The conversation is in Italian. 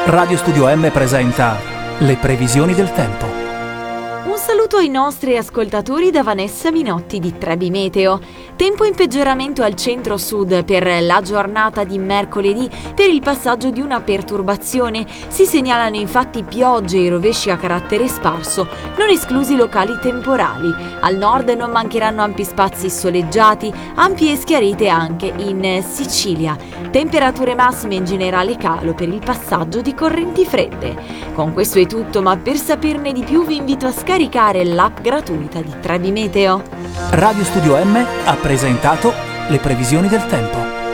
Radio Studio M presenta le previsioni del tempo. Un saluto ai nostri ascoltatori da Vanessa Minotti di Trebi Meteo. Tempo in peggioramento al centro-sud per la giornata di mercoledì per il passaggio di una perturbazione. Si segnalano infatti piogge e rovesci a carattere sparso, non esclusi locali temporali. Al nord non mancheranno ampi spazi soleggiati, ampie e schiarite anche in Sicilia. Temperature massime in generale calo per il passaggio di correnti fredde. Con questo è tutto, ma per saperne di più vi invito a scaricare l'app gratuita di Trebi Meteo. Radio Studio M ha presentato le previsioni del tempo.